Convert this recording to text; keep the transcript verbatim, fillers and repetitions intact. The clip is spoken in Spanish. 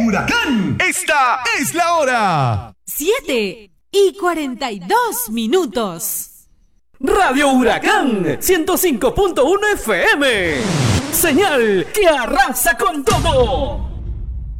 Huracán. Esta es la hora. Siete y cuarenta y dos minutos. Radio Huracán ciento cinco punto uno F M. Señal que arrasa con todo.